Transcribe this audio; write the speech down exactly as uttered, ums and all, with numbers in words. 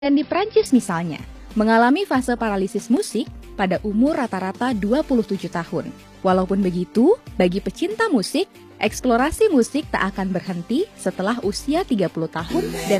Dan di Prancis misalnya, mengalami fase paralisis musik pada umur rata-rata dua puluh tujuh tahun. Walaupun begitu, bagi pecinta musik, eksplorasi musik tak akan berhenti setelah usia tiga puluh tahun dan